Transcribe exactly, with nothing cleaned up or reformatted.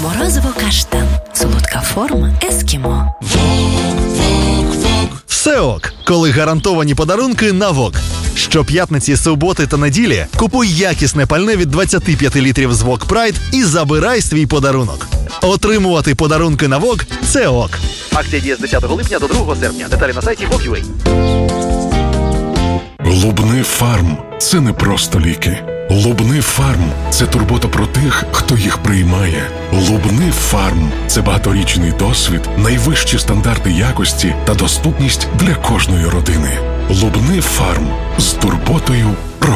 Морозиво каштан. Солодка форма ескімо. Все ок, коли гарантовані подарунки на ВОК. Щоп'ятниці, суботи та неділі купуй якісне пальне від двадцять п'ять літрів з ВОК Прайд і забирай свій подарунок. Отримувати подарунки на ВОК – це ок. Акція діє з десятого липня до другого серпня. Деталі на сайті вок крапка ю а. Лубни Фарм – це не просто ліки. Лубни Фарм – це турбота про тих, хто їх приймає. Лубни Фарм – це багаторічний досвід, найвищі стандарти якості та доступність для кожної родини. Лубни Фарм – з турботою про